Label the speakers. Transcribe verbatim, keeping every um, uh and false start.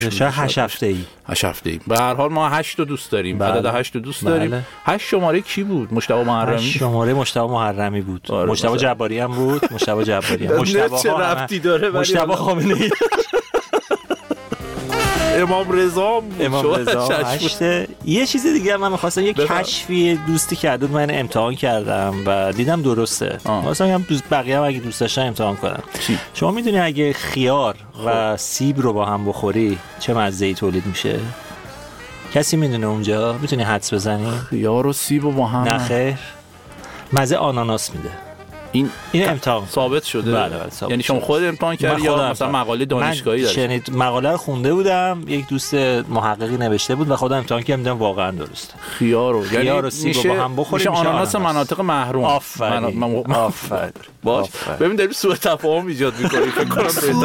Speaker 1: شاید هشت هفته‌ای.
Speaker 2: هشت هفته‌ای. به هر حال ما هشت رو دوست داریم.
Speaker 1: بله.
Speaker 2: عدد هشت رو دوست
Speaker 1: بله.
Speaker 2: داریم. هشت شماره کی بود؟ مجتبی محرمی.
Speaker 1: هشت شماره مجتبی محرمی بود.
Speaker 2: آره
Speaker 1: مجتبی
Speaker 2: مثلا.
Speaker 1: جباری هم بود. مجتبی جباری هم. مجتبی
Speaker 2: چه ربطی داره؟
Speaker 1: مجتبی خامنه‌ای.
Speaker 2: امام رضا بود.
Speaker 1: امام رضا هشت. یه چیز دیگه من می‌خواستم یه کشفی دوستی کرد من امتحان کردم و دیدم درسته. مثلا میگم دوست بقیه هم اگه دوست داشتن امتحان کنن.
Speaker 2: چی؟
Speaker 1: شما میدونی اگه خیار و سیب رو با هم بخوری چه مزه‌ای تولید میشه؟ کسی میدونه اونجا؟ میتونی حدس بزنی؟
Speaker 2: خیار و سیب و با هم؟
Speaker 1: نه خیر. مزه آناناس میده.
Speaker 2: این
Speaker 1: این امتحان
Speaker 2: ثابت شده.
Speaker 1: بله بله ثابت
Speaker 2: یعنی شما خود امتحان کردی یا مثلا مقاله دانشگاهی داشت؟
Speaker 1: من شنید مقاله رو خونده بودم، یک دوست محققی نوشته بود و خودم امتحان کردم دیدم واقعا درسته.
Speaker 2: خیار رو
Speaker 1: خیار
Speaker 2: یعنی
Speaker 1: و سیب رو با هم بخوریم
Speaker 2: میشه آناناس مناطق محروم.
Speaker 1: آفرین.
Speaker 2: آفرین. باش ببین داری سوء تفاهم ایجاد می‌کنی فکر کنم